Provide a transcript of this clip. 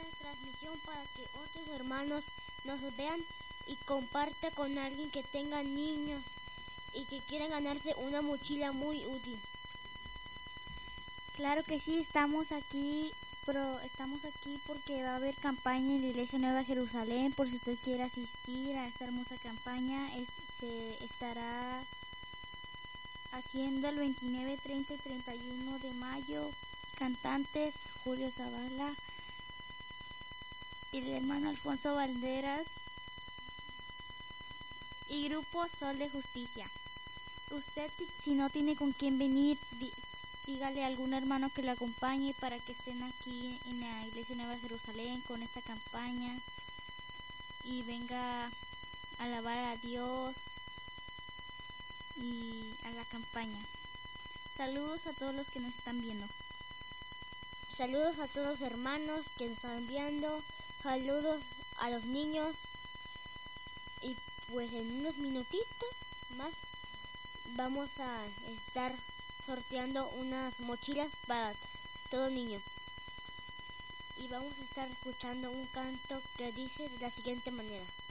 transmisión para que otros hermanos nos vean y comparte con alguien que tenga niños y que quiera ganarse una mochila muy útil. Claro que sí, estamos aquí porque va a haber campaña en la Iglesia Nueva Jerusalén, por si usted quiere asistir a esta hermosa campaña. Se estará haciendo el 29, 30 y 31 de mayo. Cantantes Julio Zavala y el hermano Alfonso Valderas y Grupo Sol de Justicia. Usted si no tiene con quién venir, dígale a algún hermano que lo acompañe para que estén aquí en la Iglesia Nueva Jerusalén con esta campaña y venga a alabar a Dios y a la campaña. Saludos a todos los que nos están viendo. Saludos a todos los hermanos que nos están viendo. Saludos a los niños. Y pues en unos minutitos más vamos a estar sorteando unas mochilas para todo niño. Y vamos a estar escuchando un canto que dice de la siguiente manera.